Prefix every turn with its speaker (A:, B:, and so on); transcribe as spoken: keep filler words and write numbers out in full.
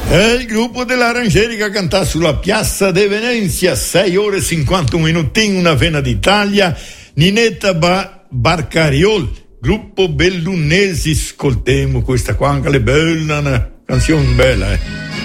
A: È il gruppo dell'Arangerica cantà sulla Piazza de Venezia, sei ore e cinquantuno minuti in una vena d'Italia. Ninetta ba- Barcariol, gruppo bellunesi, ascoltiamo questa qua, anche le bella, una canzone bella, eh.